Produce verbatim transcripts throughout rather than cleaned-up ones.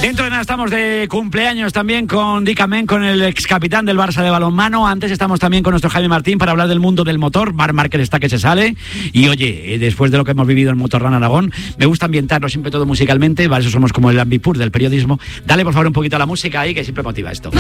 Dentro de nada estamos de cumpleaños también con Dick Amen, con el ex capitán del Barça de balonmano. Antes estamos también con nuestro Jaime Martín para hablar del mundo del motor. Marc Márquez está que se sale. Y oye, después de lo que hemos vivido en Motorland Aragón, me gusta ambientarlo siempre todo musicalmente. Para eso somos como el Ambipur del periodismo. Dale por favor un poquito a la música ahí, que siempre motiva esto.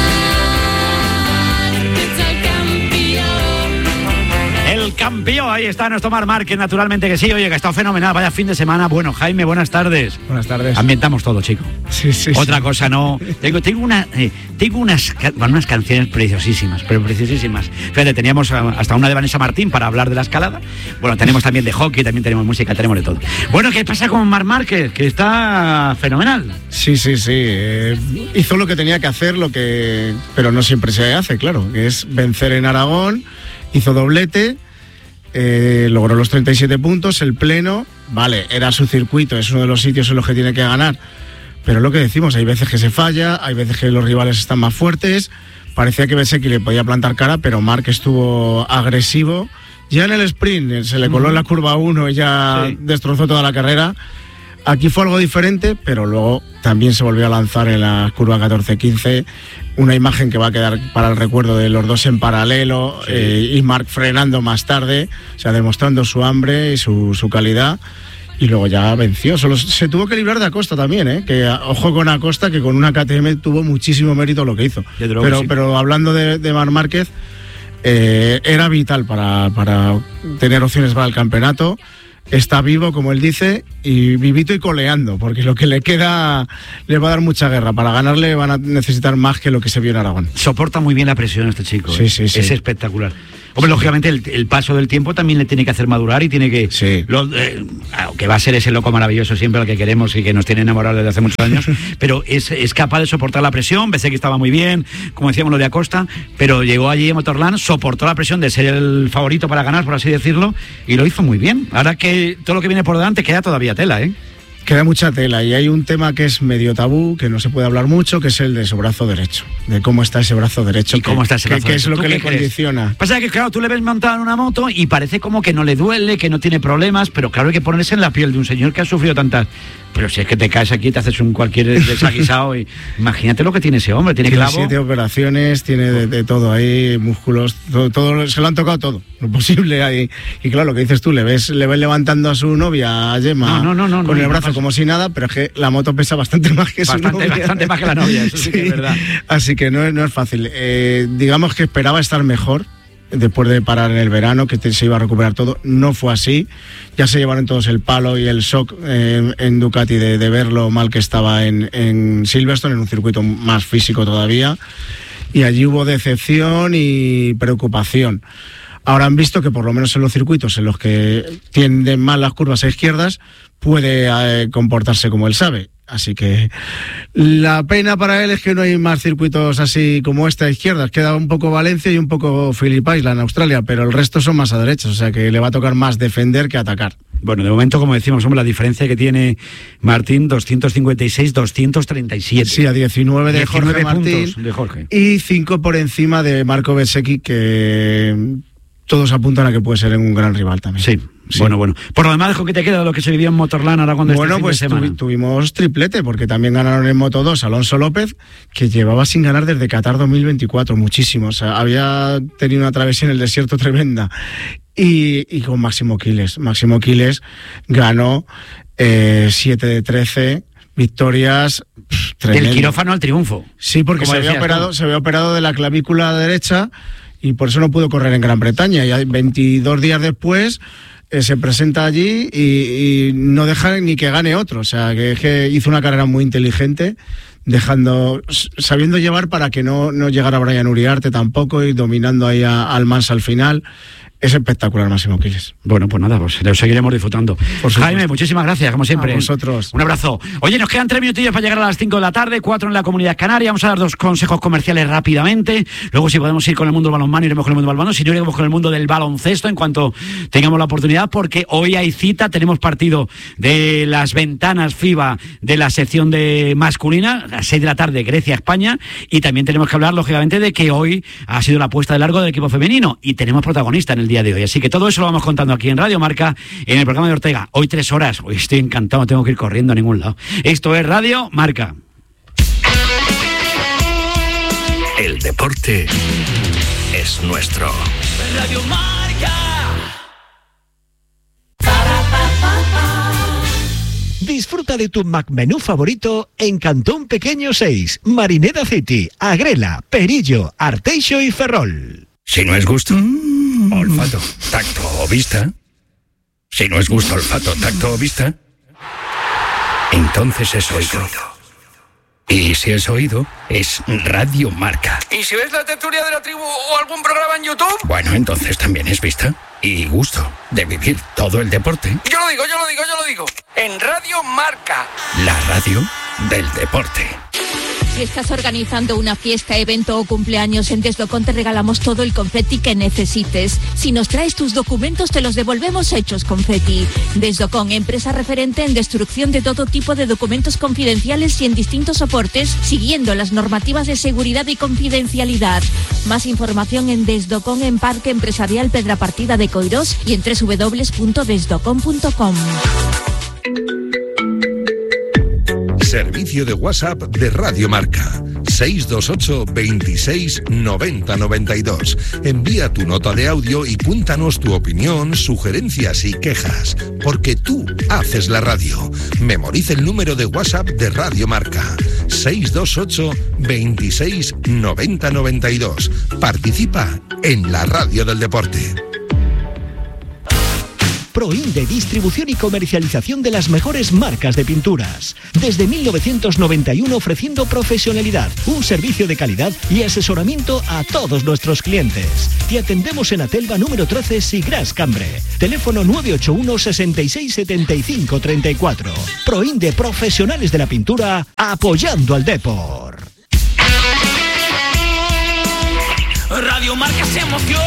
El campeón, ahí está nuestro Marc Márquez, naturalmente que sí. Oye, que ha estado fenomenal, vaya fin de semana. Bueno, Jaime, buenas tardes. Buenas tardes. Ambientamos todo, chico. Sí, sí. Otra sí. cosa no. Tengo, tengo, una, eh, tengo unas, bueno, unas canciones preciosísimas, pero preciosísimas. Fíjate, teníamos hasta una de Vanessa Martín para hablar de la escalada. Bueno, tenemos también de hockey, también tenemos música, tenemos de todo. Bueno, ¿qué pasa con Marc Márquez? Que está fenomenal. Sí, sí, sí. Eh, hizo lo que tenía que hacer, lo que, pero no siempre se hace, claro, que es vencer en Aragón. Hizo doblete. Eh, logró los treinta y siete puntos, el pleno, vale, era su circuito, es uno de los sitios en los que tiene que ganar, pero lo que decimos, hay veces que se falla, hay veces que los rivales están más fuertes, parecía que Bezzecchi le podía plantar cara, pero Marc estuvo agresivo, ya en el sprint, se le coló en la curva uno y ya sí. destrozó toda la carrera. Aquí fue algo diferente, pero luego también se volvió a lanzar en la curva catorce quince, una imagen que va a quedar para el recuerdo de los dos en paralelo, sí. eh, y Marc frenando más tarde, o sea, demostrando su hambre y su, su calidad, y luego ya venció. Solo se tuvo que librar de Acosta también, ¿eh? Que ojo con Acosta, que con una K T M tuvo muchísimo mérito lo que hizo. Pero, sí. pero hablando de, de Marc Márquez, eh, era vital para, para tener opciones para el campeonato. Está vivo, como él dice, y vivito y coleando, porque lo que le queda le va a dar mucha guerra. Para ganarle van a necesitar más que lo que se vio en Aragón. Soporta muy bien la presión este chico. Sí, ¿eh? sí, sí. Es espectacular. Hombre, lógicamente el, el paso del tiempo también le tiene que hacer madurar y tiene que... Sí. Lo, eh, que va a ser ese loco maravilloso siempre al que queremos y que nos tiene enamorados desde hace muchos años, pero es, es capaz de soportar la presión. Pensé que estaba muy bien, como decíamos lo de Acosta, pero llegó allí en Motorland, soportó la presión de ser el favorito para ganar, por así decirlo, y lo hizo muy bien. Ahora que todo lo que viene por delante queda todavía tela, ¿eh? Queda mucha tela y hay un tema que es medio tabú, que no se puede hablar mucho, que es el de su brazo derecho, de cómo está ese brazo derecho. ¿Y cómo está ese brazo que, derecho? ¿Qué es lo que le crees? condiciona? Pasa que, claro, tú le ves montado en una moto y parece como que no le duele, que no tiene problemas, pero claro, hay que ponerse en la piel de un señor que ha sufrido tantas... Pero si es que te caes aquí, te haces un cualquier desaguisado y imagínate lo que tiene ese hombre, tiene, tiene clavo. siete operaciones, tiene de, de todo ahí, músculos, todo, todo, se lo han tocado todo, lo posible ahí. Y claro, lo que dices tú, le ves, le ves levantando a su novia, a Gemma, no, no, no, no, con no, el brazo no como si nada, pero es que la moto pesa bastante más que bastante, su novia. Bastante más que la novia, eso sí, sí que es verdad. Así que no, no es fácil. Eh, digamos que esperaba estar mejor después de parar en el verano, que te, se iba a recuperar todo. No fue así, ya se llevaron todos el palo y el shock eh, en Ducati de, de ver lo mal que estaba en, en Silverstone, en un circuito más físico todavía, y allí hubo decepción y preocupación. Ahora han visto que por lo menos en los circuitos en los que tienden mal las curvas a izquierdas puede eh, comportarse como él sabe. Así que la pena para él es que no hay más circuitos así como este a izquierdas. Queda un poco Valencia y un poco Phillip Island, Australia, pero el resto son más a derechas, o sea que le va a tocar más defender que atacar. Bueno, de momento, como decimos, hombre, la diferencia que tiene Martín, doscientos cincuenta y seis, doscientos treinta y siete. Sí, a diecinueve de Jorge Martín de Jorge. Y cinco por encima de Marco Bezzecchi, que todos apuntan a que puede ser un gran rival también. Sí. Sí. Bueno, bueno. Por lo demás, ¿qué te queda de lo que se vivió en Motorland Aragón de bueno, este fin pues de semana? Tu, tuvimos triplete, porque también ganaron en Moto dos Alonso López, que llevaba sin ganar desde Qatar dos mil veinticuatro, muchísimo. O sea, había tenido una travesía en el desierto tremenda. Y, y con Máximo Quiles. Máximo Quiles ganó eh, siete de trece victorias. Tremendo. Del quirófano al triunfo. Sí, porque se había, operado, se había operado de la clavícula derecha y por eso no pudo correr en Gran Bretaña. Y veintidós días después... Eh, se presenta allí y, y no deja ni que gane otro, o sea, que, que hizo una carrera muy inteligente, dejando, sabiendo llevar para que no, no llegara Brian Uriarte tampoco y dominando ahí a Almansa al final. Es espectacular, Máximo Quiles. Bueno, pues nada, pues lo seguiremos disfrutando. Jaime, muchísimas gracias, como siempre. A vosotros. Un abrazo. Oye, nos quedan tres minutillos para llegar a las cinco de la tarde, cuatro en la Comunidad Canaria. Vamos a dar dos consejos comerciales rápidamente. Luego, si podemos ir con el mundo del balonmano, iremos con el mundo del balonmano. Si no, iremos con el mundo del baloncesto en cuanto tengamos la oportunidad, porque hoy hay cita. Tenemos partido de las ventanas FIBA de la sección de masculina, a las seis de la tarde, Grecia-España. Y también tenemos que hablar, lógicamente, de que hoy ha sido la puesta de largo del equipo femenino y tenemos protagonista en el día de hoy. Así que todo eso lo vamos contando aquí en Radio Marca, en el programa de Ortega. Hoy tres horas. Hoy estoy encantado, no tengo que ir corriendo a ningún lado. Esto es Radio Marca. El deporte es nuestro. Radio Marca. Disfruta de tu McMenú favorito en Cantón Pequeño seis, Marineda City, Agrela, Perillo, Arteixo y Ferrol. Si no es gusto, mm. olfato, tacto o vista. Si no es gusto, olfato, tacto o vista, entonces es oído. Y si es oído, es Radio Marca. ¿Y si ves la tertulia de la tribu o algún programa en YouTube? Bueno, entonces también es vista y gusto de vivir todo el deporte. Yo lo digo, yo lo digo, yo lo digo. En Radio Marca. La radio del deporte. Si estás organizando una fiesta, evento o cumpleaños, en Desdocon te regalamos todo el confeti que necesites. Si nos traes tus documentos, te los devolvemos hechos confeti. Desdocon, empresa referente en destrucción de todo tipo de documentos confidenciales y en distintos soportes, siguiendo las normativas de seguridad y confidencialidad. Más información en Desdocon, en Parque Empresarial Pedrapartida de Coirós y en doble u doble u doble u punto desdocon punto com. Servicio de WhatsApp de Radio Marca. seis dos ocho, veintiséis, noventa, noventa y dos. Envía tu nota de audio y cuéntanos tu opinión, sugerencias y quejas. Porque tú haces la radio. Memoriza el número de WhatsApp de Radio Marca. seis dos ocho, veintiséis, noventa, noventa y dos. Participa en la radio del deporte. Proinde, distribución y comercialización de las mejores marcas de pinturas. Desde mil novecientos noventa y uno ofreciendo profesionalidad, un servicio de calidad y asesoramiento a todos nuestros clientes. Te atendemos en Atelva número trece, Sigras Cambre. Teléfono nueve ocho uno, sesenta y seis, setenta y cinco, treinta y cuatro. Proinde, profesionales de la pintura, apoyando al deporte. Radio Marca se emociona.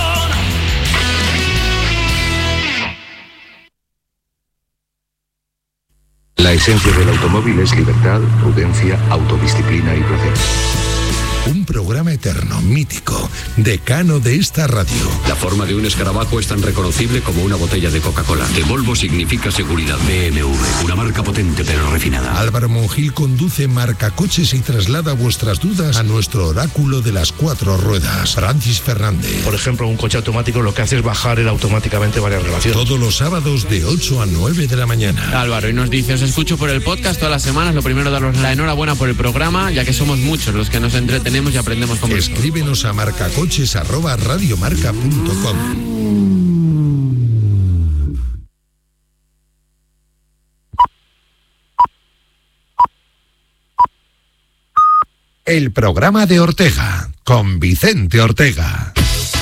La esencia del automóvil es libertad, prudencia, autodisciplina y placer. Un programa eterno, mítico, decano de esta radio. La forma de un escarabajo es tan reconocible como una botella de Coca-Cola. De Volvo significa seguridad. B M W, una marca potente pero refinada. Álvaro Monjil conduce Marcacoches y traslada vuestras dudas a nuestro oráculo de las cuatro ruedas, Francis Fernández. Por ejemplo, un coche automático lo que hace es bajar él automáticamente varias relaciones. Todos los sábados de ocho a nueve de la mañana. Álvaro, y nos dice, os escucho por el podcast todas las semanas. Lo primero, daros la enhorabuena por el programa, ya que somos muchos los que nos entretenemos y aprendemos con vosotros. Escríbenos a marcacoches arroba radiomarca punto com. El programa de Ortega, con Vicente Ortega.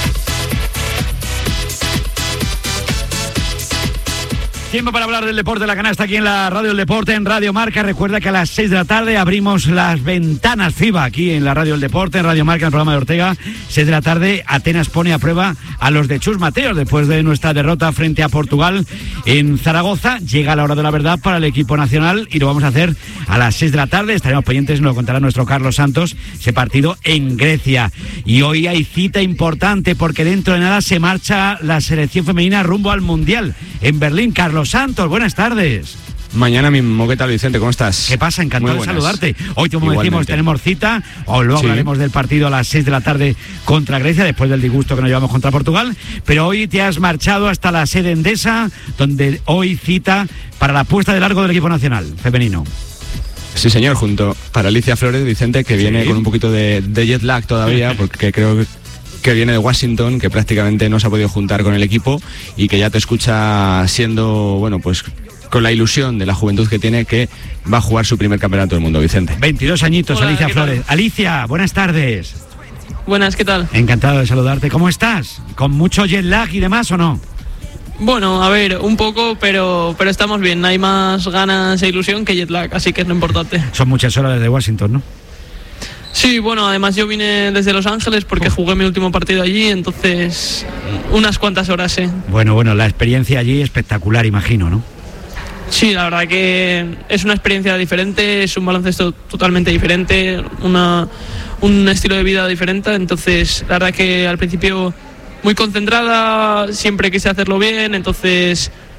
Tiempo para hablar del deporte de la canasta aquí en la Radio del Deporte, en Radio Marca. Recuerda que a las seis de la tarde abrimos las ventanas FIBA aquí en la Radio del Deporte, en Radio Marca, en el programa de Ortega. seis de la tarde, Atenas pone a prueba a los de Chus Mateos después de nuestra derrota frente a Portugal en Zaragoza. Llega la hora de la verdad para el equipo nacional y lo vamos a hacer a las seis de la tarde. Estaremos pendientes, nos lo contará nuestro Carlos Santos, ese partido en Grecia. Y hoy hay cita importante porque dentro de nada se marcha la selección femenina rumbo al Mundial en Berlín. Carlos Santos, buenas tardes. Mañana mismo, ¿qué tal, Vicente? ¿Cómo estás? ¿Qué pasa? Encantado de saludarte. Hoy, como Igualmente. decimos, tenemos cita, o luego sí. hablaremos del partido a las seis de la tarde contra Grecia, después del disgusto que nos llevamos contra Portugal, pero hoy te has marchado hasta la sede Endesa, donde hoy cita para la puesta de largo del equipo nacional femenino. Sí, señor, junto para Alicia Flores, Vicente, que viene sí. con un poquito de, de jet lag todavía, porque creo que que viene de Washington, que prácticamente no se ha podido juntar con el equipo y que ya te escucha siendo, bueno, pues con la ilusión de la juventud que tiene, que va a jugar su primer campeonato del mundo, Vicente. veintidós añitos, Hola, Alicia Flores. Alicia, buenas tardes. Buenas, ¿qué tal? Encantado de saludarte. ¿Cómo estás? ¿Con mucho jet lag y demás o no? Bueno, a ver, un poco, pero pero estamos bien. Hay más ganas e ilusión que jet lag, así que es lo importante. Son muchas horas desde Washington, ¿no? Sí, bueno, además yo vine desde Los Ángeles porque jugué mi último partido allí, entonces unas cuantas horas, sí. Bueno, bueno, la experiencia allí espectacular, imagino, ¿no? Sí, la verdad que es una experiencia diferente, es un baloncesto totalmente diferente, una, un estilo de vida diferente, entonces la verdad que al principio muy concentrada, siempre quise hacerlo bien, entonces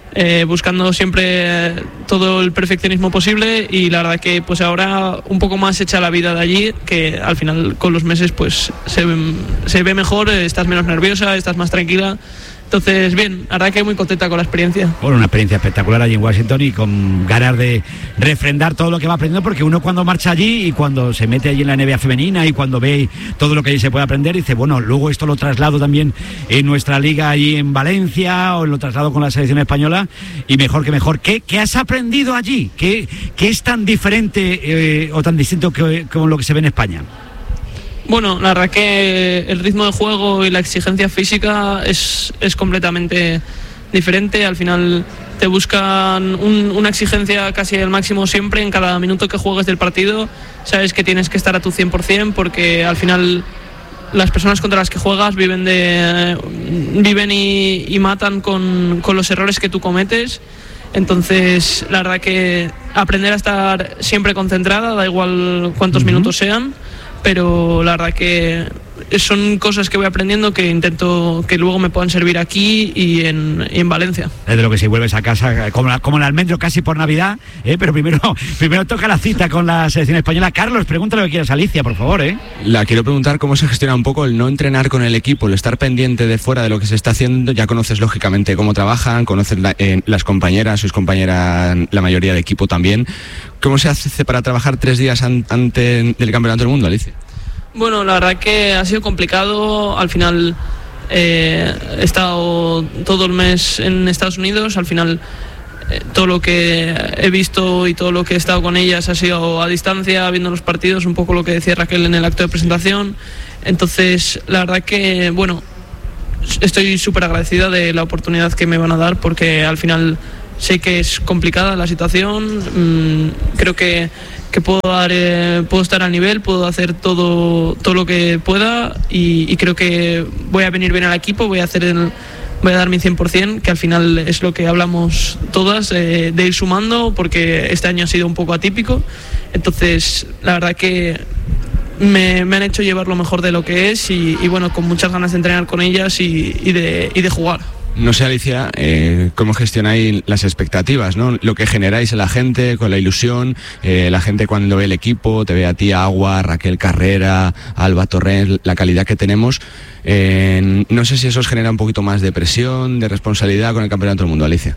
eh, buscando siempre todo el perfeccionismo posible, y la verdad que pues ahora un poco más hecha la vida de allí, que al final con los meses pues se, se ve mejor, estás menos nerviosa, estás más tranquila. Entonces, bien, la verdad que muy contenta con la experiencia. Bueno, una experiencia espectacular allí en Washington y con ganas de refrendar todo lo que va aprendiendo, porque uno cuando marcha allí y cuando se mete allí en la N B A femenina y cuando ve todo lo que allí se puede aprender, dice, bueno, luego esto lo traslado también en nuestra liga allí en Valencia o lo traslado con la selección española y mejor que mejor. ¿Qué, qué has aprendido allí? ¿Qué, qué es tan diferente eh, o tan distinto que, con lo que se ve en España? Bueno, la verdad que el ritmo de juego y la exigencia física es, es completamente diferente. Al final te buscan un, una exigencia casi al máximo siempre en cada minuto que juegues del partido. Sabes que tienes que estar a tu cien por ciento porque al final las personas contra las que juegas viven, de, viven y, y matan con, con los errores que tú cometes. Entonces, la verdad que aprender a estar siempre concentrada, da igual cuántos uh-huh. minutos sean, pero la verdad que son cosas que voy aprendiendo que intento que luego me puedan servir aquí y en, y en Valencia. Es de lo que si vuelves a casa como, la, como el almendro casi por Navidad, ¿eh? Pero primero primero toca la cita con la selección española. Carlos, pregúntale lo que quieras a Alicia, por favor. ¿eh? La quiero preguntar cómo se gestiona un poco el no entrenar con el equipo, el estar pendiente de fuera de lo que se está haciendo. Ya conoces lógicamente cómo trabajan, conoces la, eh, las compañeras, sois compañeras, la mayoría del equipo también. ¿Cómo se hace para trabajar tres días an, antes del Campeonato del Mundo, Alicia? Bueno, la verdad que ha sido complicado. Al final eh, he estado todo el mes en Estados Unidos. Al final eh, todo lo que he visto y todo lo que he estado con ellas ha sido a distancia, viendo los partidos, un poco lo que decía Raquel en el acto de presentación. Entonces, la verdad que, bueno, estoy súper agradecida de la oportunidad que me van a dar, porque al final sé que es complicada la situación. Mmm, creo que que puedo dar, eh, puedo estar al nivel, puedo hacer todo todo lo que pueda y, y creo que voy a venir bien al equipo, voy a hacer el, voy a dar mi cien por ciento, que al final es lo que hablamos todas, eh, de ir sumando, porque este año ha sido un poco atípico. Entonces, la verdad que me, me han hecho llevar lo mejor de lo que es y, y bueno, con muchas ganas de entrenar con ellas y, y, de, y de jugar. No sé, Alicia, eh, cómo gestionáis las expectativas, ¿no? Lo que generáis en la gente con la ilusión, eh, la gente cuando ve el equipo, te ve a ti, Agua, Raquel Carrera, Alba Torrens, la calidad que tenemos. Eh, no sé si eso os genera un poquito más de presión, de responsabilidad con el Campeonato del Mundo, Alicia.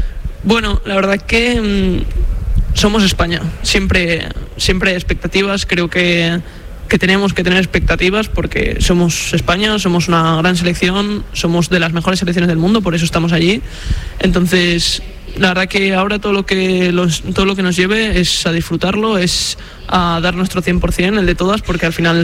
Bueno, la verdad que mmm, somos España, siempre, siempre hay expectativas, creo que que tenemos que tener expectativas porque somos España, somos una gran selección, somos de las mejores selecciones del mundo, por eso estamos allí. Entonces, la verdad que ahora todo lo que los, todo lo que nos lleve es a disfrutarlo, es a dar nuestro cien por ciento, el de todas, porque al final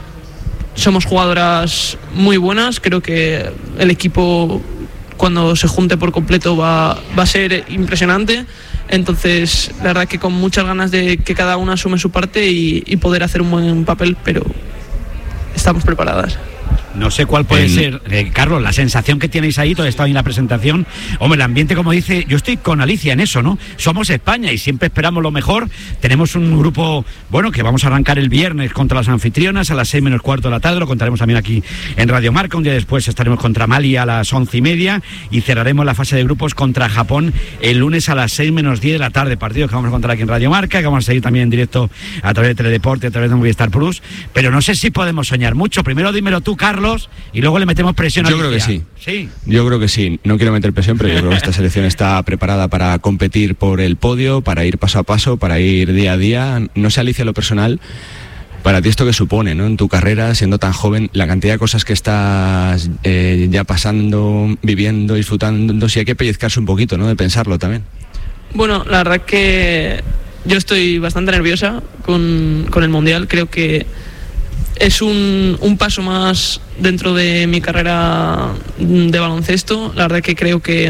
somos jugadoras muy buenas. Creo que el equipo, cuando se junte por completo, va, va a ser impresionante. Entonces, la verdad que con muchas ganas de que cada una asume su parte y, y poder hacer un buen papel, pero estamos preparadas. No sé cuál puede el... ser, eh, Carlos, la sensación que tenéis ahí, todo está en la presentación. Hombre, el ambiente, como dice, yo estoy con Alicia en eso, ¿no? Somos España y siempre esperamos lo mejor. Tenemos un grupo, bueno, que vamos a arrancar el viernes contra las anfitrionas a las seis menos cuarto de la tarde. Lo contaremos también aquí en Radio Marca. Un día después estaremos contra Mali a las once y media y cerraremos la fase de grupos contra Japón el lunes a las seis menos diez de la tarde. Partidos que vamos a contar aquí en Radio Marca, que vamos a seguir también en directo a través de Teledeporte, a través de Movistar Plus. Pero no sé si podemos soñar mucho. Primero dímelo tú, Carlos, y luego le metemos presión a Yo creo que sí. sí. Yo creo que sí. No quiero meter presión, pero yo creo que esta selección está preparada para competir por el podio, para ir paso a paso, para ir día a día. No sé, Alicia, lo personal, para ti esto que supone, ¿no? En tu carrera, siendo tan joven, la cantidad de cosas que estás eh, ya pasando, viviendo, disfrutando, si hay que pellizcarse un poquito, ¿no? De pensarlo también. Bueno, la verdad que yo estoy bastante nerviosa con, con el Mundial. Creo que es un, un paso más dentro de mi carrera de baloncesto. La verdad que creo que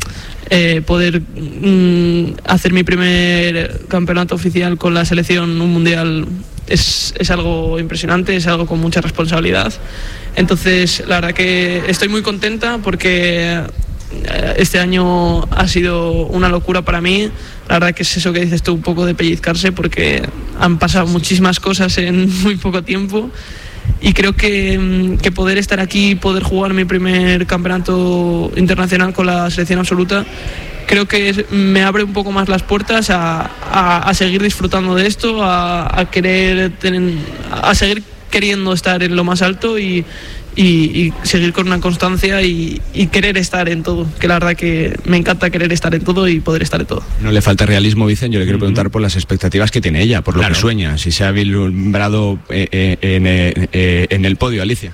eh, poder mm, hacer mi primer campeonato oficial con la selección, un mundial, es, es algo impresionante, es algo con mucha responsabilidad. Entonces, la verdad que estoy muy contenta porque este año ha sido una locura para mí. La verdad que es eso que dices tú, un poco de pellizcarse, porque han pasado muchísimas cosas en muy poco tiempo y creo que, que poder estar aquí, poder jugar mi primer campeonato internacional con la selección absoluta creo que es, me abre un poco más las puertas a, a, a seguir disfrutando de esto, a, a querer tener, a seguir queriendo estar en lo más alto y, y, y seguir con una constancia y, y querer estar en todo, que la verdad que me encanta querer estar en todo y poder estar en todo. No le falta realismo, Vicen. Yo le quiero preguntar por las expectativas que tiene ella, por lo claro. que sueña, si se ha vislumbrado eh, eh, en, eh, eh, en el podio, Alicia.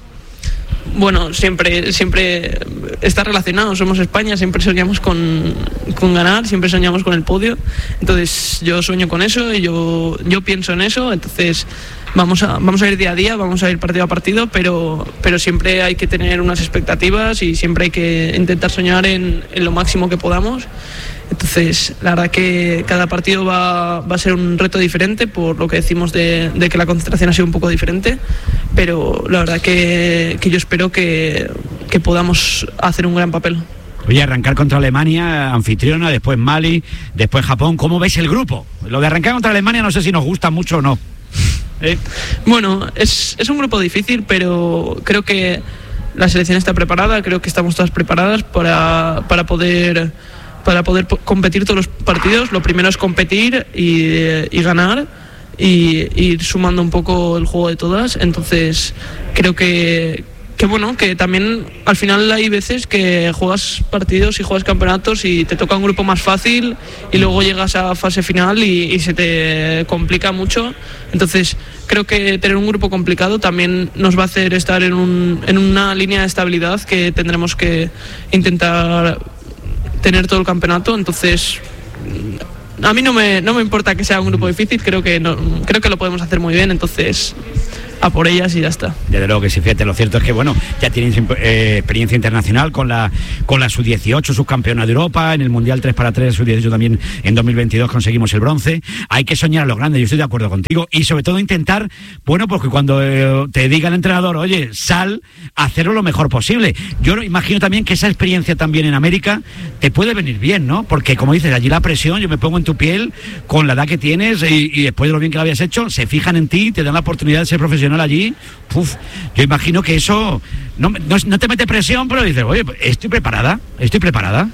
Bueno, siempre siempre está relacionado, somos España, siempre soñamos con, con ganar, siempre soñamos con el podio, entonces yo sueño con eso y yo, yo pienso en eso, entonces vamos a, vamos a ir día a día, vamos a ir partido a partido, pero, pero siempre hay que tener unas expectativas y siempre hay que intentar soñar en, en lo máximo que podamos. Entonces, la verdad que cada partido va, va a ser un reto diferente, por lo que decimos de, de que la concentración ha sido un poco diferente, pero la verdad que, que yo espero que, que podamos hacer un gran papel. Oye, arrancar contra Alemania, anfitriona, después Mali, después Japón, ¿cómo ves el grupo? Lo de arrancar contra Alemania no sé si nos gusta mucho o no. ¿Eh? Bueno, es, es un grupo difícil, pero creo que la selección está preparada, creo que estamos todas preparadas para, para poder... para poder competir todos los partidos. Lo primero es competir y, y ganar y, y ir sumando un poco el juego de todas. Entonces creo que, que bueno, que también al final hay veces que juegas partidos y juegas campeonatos y te toca un grupo más fácil y luego llegas a fase final y, y se te complica mucho. Entonces creo que tener un grupo complicado también nos va a hacer estar en, un, en una línea de estabilidad que tendremos que intentar tener todo el campeonato. Entonces a mí no me, no me importa que sea un grupo difícil, creo que no, creo que lo podemos hacer muy bien, entonces a por ellas y ya está. Desde luego que sí, fíjate, lo cierto es que bueno, ya tienen eh, experiencia internacional con la con la sub dieciocho, subcampeona de Europa, en el Mundial tres para tres, sub dieciocho también en dos mil veintidós conseguimos el bronce. Hay que soñar a lo grande, yo estoy de acuerdo contigo, y sobre todo intentar, bueno, porque cuando eh, te diga el entrenador, oye, sal, hacerlo lo mejor posible. Yo imagino también que esa experiencia también en América te puede venir bien, ¿no? Porque como dices, allí la presión, yo me pongo en tu piel con la edad que tienes y, y después de lo bien que lo habías hecho, se fijan en ti, te dan la oportunidad de ser profesional allí. Uf, yo imagino que eso no, no, no te mete presión, pero dices, oye, estoy preparada, estoy preparada.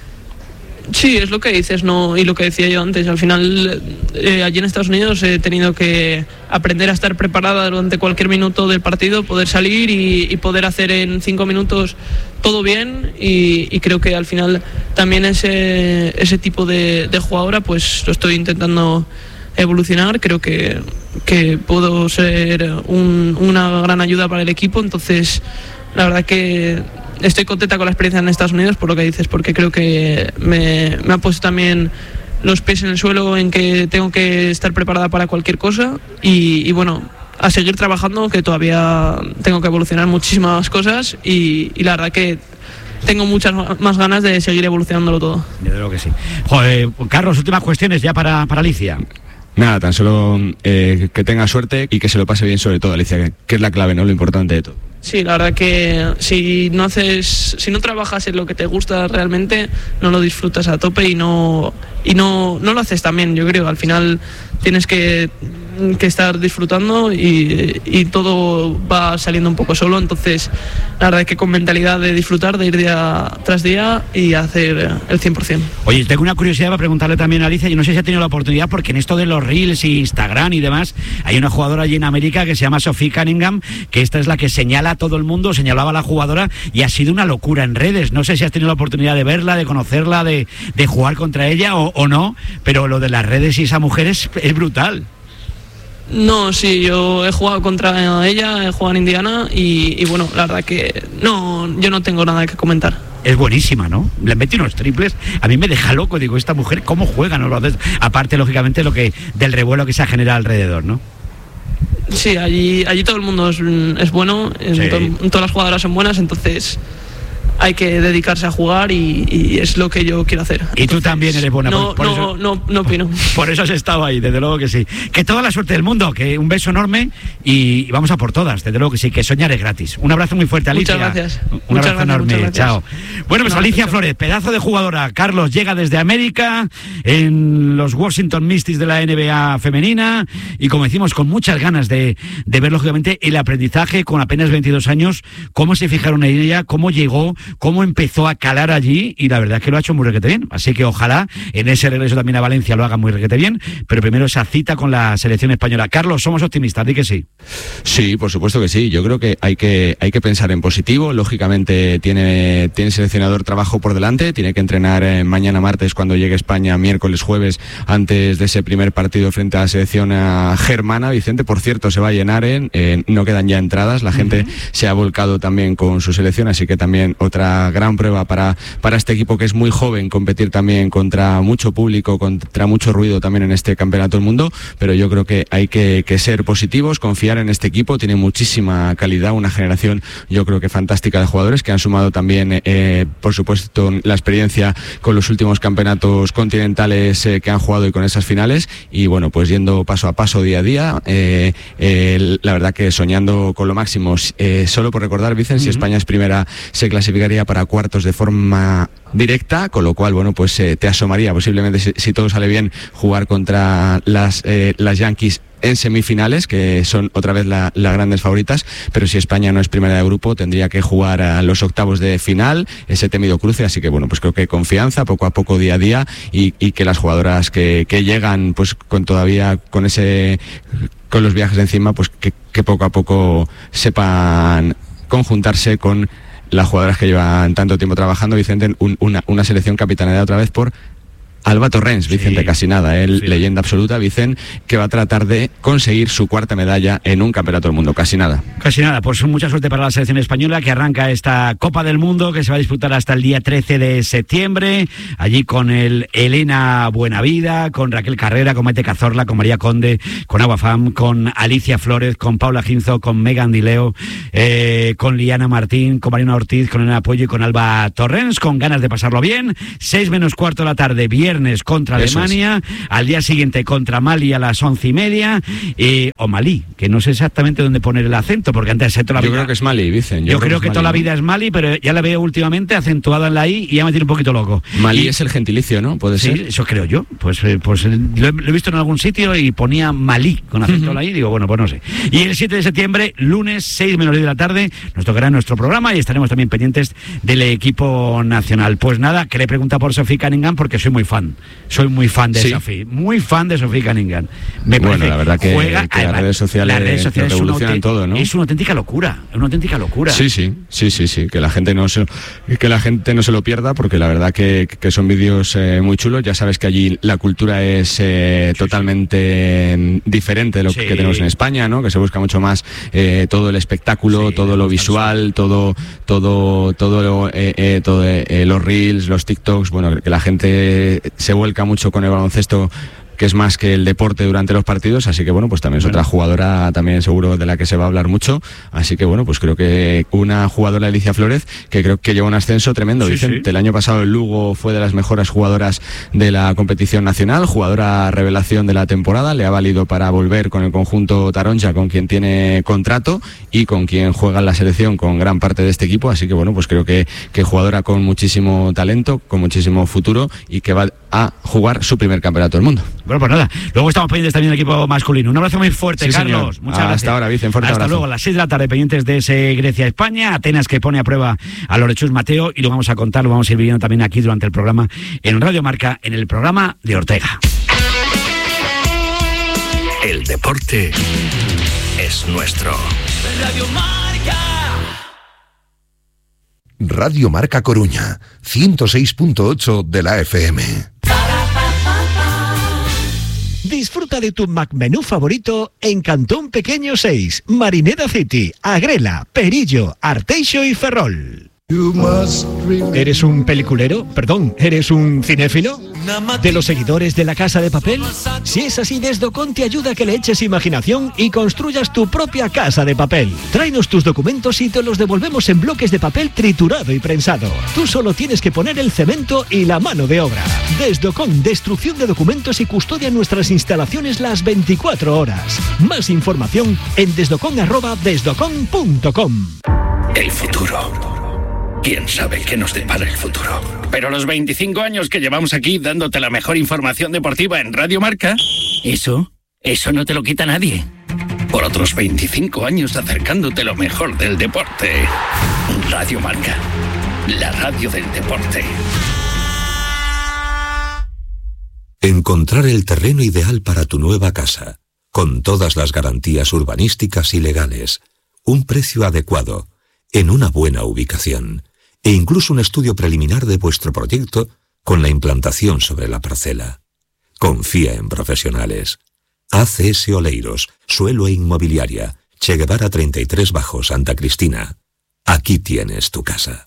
Sí, es lo que dices, no, y lo que decía yo antes, al final eh, allí en Estados Unidos he tenido que aprender a estar preparada durante cualquier minuto del partido, poder salir y, y poder hacer en cinco minutos todo bien, y, y creo que al final también ese, ese tipo de, de jugadora pues lo estoy intentando evolucionar. Creo que, que puedo ser un, una gran ayuda para el equipo, entonces la verdad que estoy contenta con la experiencia en Estados Unidos, por lo que dices, porque creo que me, me ha puesto también los pies en el suelo en que tengo que estar preparada para cualquier cosa y, y bueno, a seguir trabajando, que todavía tengo que evolucionar muchísimas cosas y, y la verdad que tengo muchas más ganas de seguir evolucionándolo todo. Desde luego que sí. Joder, Carlos, últimas cuestiones ya para, para Alicia. Nada, tan solo eh, que tenga suerte y que se lo pase bien, sobre todo, Alicia, que, que es la clave, ¿no? Lo importante de todo. Sí, la verdad que si no haces, si no trabajas en lo que te gusta realmente, no lo disfrutas a tope y no y no, no lo haces también, yo creo. Al final tienes que, que estar disfrutando y, y todo va saliendo un poco solo, entonces la verdad que con mentalidad de disfrutar, de ir día tras día y hacer el cien por ciento. Oye, tengo una curiosidad para preguntarle también a Alicia, yo no sé si ha tenido la oportunidad, porque en esto de los reels y Instagram y demás, hay una jugadora allí en América que se llama Sophie Cunningham, que esta es la que señala a todo el mundo, señalaba a la jugadora y ha sido una locura en redes. No sé si has tenido la oportunidad de verla, de conocerla, de, de jugar contra ella o, o no, pero lo de las redes y esa mujer es, es brutal. No, sí, yo he jugado contra ella, he jugado en Indiana y, y bueno, la verdad que no, yo no tengo nada que comentar. Es buenísima, ¿no? Le mete unos triples, a mí me deja loco, digo, esta mujer, ¿cómo juega? ¿No? Aparte, lógicamente, lo que del revuelo que se ha generado alrededor, ¿no? Sí, allí, allí todo el mundo es, es bueno, sí. en to, todas las jugadoras son buenas, entonces hay que dedicarse a jugar y, y es lo que yo quiero hacer. Y tú también eres buena. No, por, por no, eso, no, no opino. Por, por eso has estado ahí, desde luego que sí. Que toda la suerte del mundo, que un beso enorme y, y vamos a por todas, desde luego que sí, que soñar es gratis. Un abrazo muy fuerte, Alicia. Muchas gracias. Un muchas abrazo gracias, enorme, gracias. Chao. Bueno, pues No, Alicia chao. Flores, pedazo de jugadora. Carlos llega desde América, en los Washington Mystics de la N B A femenina, y como decimos, con muchas ganas de, de ver, lógicamente, el aprendizaje con apenas veintidós años, cómo se fijaron en ella, cómo llegó, cómo empezó a calar allí y la verdad es que lo ha hecho muy requete bien. Así que ojalá en ese regreso también a Valencia lo haga muy requete bien, pero primero esa cita con la selección española. Carlos, somos optimistas, di que sí. Sí, por supuesto que sí. Yo creo que hay que hay que pensar en positivo. Lógicamente tiene tiene el seleccionador trabajo por delante, tiene que entrenar eh, mañana martes cuando llegue a España, miércoles, jueves, antes de ese primer partido frente a la selección eh, germana. Vicente, por cierto, se va a llenar, en, eh, no quedan ya entradas, la gente uh-huh. se ha volcado también con su selección, así que también otra gran prueba para, para este equipo que es muy joven, competir también contra mucho público, contra mucho ruido también en este campeonato del mundo, pero yo creo que hay que, que ser positivos, confiar en este equipo, tiene muchísima calidad, una generación yo creo que fantástica de jugadores que han sumado también, eh, por supuesto, la experiencia con los últimos campeonatos continentales eh, que han jugado y con esas finales, y bueno, pues yendo paso a paso, día a día, eh, eh, la verdad que soñando con lo máximo. Eh, solo por recordar, Vicen, uh-huh. si España es primera se clasificaría para cuartos de forma directa, con lo cual, bueno, pues eh, te asomaría posiblemente, si, si todo sale bien, jugar contra las, eh, las Yankees en semifinales, que son otra vez las la grandes favoritas, pero si España no es primera de grupo, tendría que jugar a los octavos de final, ese temido cruce, así que bueno, pues creo que confianza, poco a poco, día a día, y, y que las jugadoras que, que llegan, pues con todavía, con ese, con los viajes encima, pues que, que poco a poco sepan conjuntarse con las jugadoras que llevan tanto tiempo trabajando. Vicente, un, una, una selección capitaneada otra vez por Alba Torrens, Vicente, sí, casi nada, él, sí. leyenda absoluta, Vicente, que va a tratar de conseguir su cuarta medalla en un campeonato del mundo, casi nada. Casi nada, pues mucha suerte para la selección española que arranca esta Copa del Mundo que se va a disputar hasta el día trece de septiembre, allí con el Elena Buenavida, con Raquel Carrera, con Maite Cazorla, con María Conde, con Agua Fam, con Alicia Flores, con Paula Ginzo, con Megan Dileo, eh, con Liana Martín, con Mariana Ortiz, con Elena Puello y con Alba Torrens, con ganas de pasarlo bien. Seis menos cuarto de la tarde, viernes contra Alemania, es. al día siguiente contra Mali a las once y media, eh, o Malí, que no sé exactamente dónde poner el acento, porque antes de toda la Yo vida, creo que es Mali, dicen. Yo, yo creo, creo que, que toda la vida es Mali, pero ya la veo últimamente acentuada en la I y ya me tiene un poquito loco. Malí y, es el gentilicio, ¿no? Puede sí, ser. Eso creo yo. Pues, eh, pues lo, he, lo he visto en algún sitio y ponía Malí con acento uh-huh. en la I, digo, bueno, pues no sé. Y el siete de septiembre, lunes, seis menos diez de la tarde, nos tocará nuestro programa y estaremos también pendientes del equipo nacional. Pues nada, que le pregunta por Sophie Cunningham porque soy muy fan. Soy muy fan de sí. Sophie, muy fan de Sophie Cunningham. Me bueno, parece, la verdad que, juega, que las redes sociales, las redes sociales revolucionan una, todo, ¿no? Es una auténtica locura, es una auténtica locura. Sí, sí, sí, sí, sí, que la gente no se, que la gente no se lo pierda, porque la verdad que, que son vídeos eh, muy chulos. Ya sabes que allí la cultura es eh, sí, totalmente sí. diferente de lo sí. que tenemos en España, ¿no? Que se busca mucho más eh, todo el espectáculo, sí, todo lo visual, todo, todo, todo, lo, eh, eh, todo eh, los reels, los TikToks. Bueno, que la gente se vuelca mucho con el baloncesto, que es más que el deporte durante los partidos, así que bueno, pues también es bueno. otra jugadora también seguro de la que se va a hablar mucho, así que bueno, pues creo que una jugadora, Alicia Flores, que creo que lleva un ascenso tremendo, sí, Vicente. Sí. El año pasado el Lugo fue de las mejores jugadoras de la competición nacional, jugadora revelación de la temporada, le ha valido para volver con el conjunto Taronja, con quien tiene contrato y con quien juega en la selección con gran parte de este equipo, así que bueno, pues creo que, que jugadora con muchísimo talento, con muchísimo futuro y que va a jugar su primer campeonato del mundo. Bueno, pues nada, luego estamos pendientes también del equipo masculino. Un abrazo muy fuerte, sí, Carlos. Señor. Muchas Hasta gracias. ahora, Vicen, fuerte Hasta abrazo. luego, a las seis de la tarde, pendientes de ese Grecia-España. Atenas que pone a prueba a Lorechus Mateo y lo vamos a contar, lo vamos a ir viendo también aquí durante el programa en Radio Marca, en el programa de Ortega. El deporte es nuestro. Radio Marca. Radio Marca Coruña, ciento seis punto ocho de la F M. Disfruta de tu McMenú favorito en Cantón Pequeño seis, Marineda City, Agrela, Perillo, Arteixo y Ferrol. ¿Eres un peliculero? Perdón, ¿eres un cinéfilo? ¿De los seguidores de La Casa de Papel? Si es así, Desdocon te ayuda a que le eches imaginación y construyas tu propia casa de papel. Tráenos tus documentos y te los devolvemos en bloques de papel triturado y prensado. Tú solo tienes que poner el cemento y la mano de obra. Desdocon, destrucción de documentos y custodia en nuestras instalaciones las veinticuatro horas. Más información en desdocon arroba desdocon punto com. El futuro. ¿Quién sabe qué nos depara el futuro? Pero los veinticinco años que llevamos aquí dándote la mejor información deportiva en Radio Marca, eso, eso no te lo quita nadie. Por otros veinticinco años acercándote lo mejor del deporte. Radio Marca. la radio del deporte. Encontrar el terreno ideal para tu nueva casa, con todas las garantías urbanísticas y legales, un precio adecuado, en una buena ubicación, e incluso un estudio preliminar de vuestro proyecto con la implantación sobre la parcela. Confía en profesionales. A C S Oleiros, Suelo e Inmobiliaria, Che Guevara treinta y tres Bajo, Santa Cristina. Aquí tienes tu casa.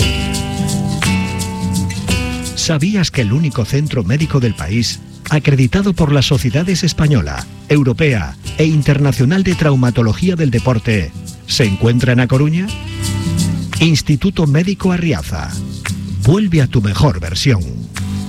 ¿Sabías que el único centro médico del país, acreditado por las sociedades española, europea e internacional de traumatología del deporte, se encuentra en A Coruña? Instituto Médico Arriaza. Vuelve a tu mejor versión.